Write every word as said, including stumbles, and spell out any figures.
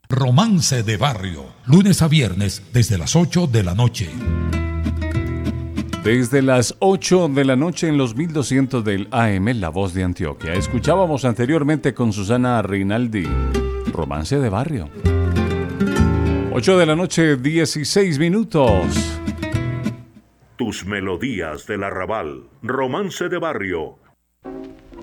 Romance de Barrio, lunes a viernes desde las ocho de la noche. Desde las ocho de la noche en los mil doscientos del A M, La Voz de Antioquia. Escuchábamos anteriormente con Susana Rinaldi, Romance de Barrio. ocho de la noche, dieciséis minutos. Tus melodías del arrabal, Romance de Barrio,